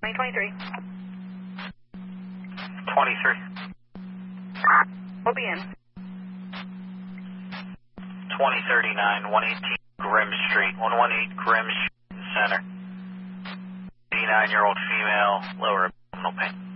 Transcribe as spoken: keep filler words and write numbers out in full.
twenty twenty-three. twenty-three. We'll be in. twenty thirty-nine, one eighteen Grimm Street, one eighteen Grimm Street Center. eighty-nine-year-old female, lower abdominal pain.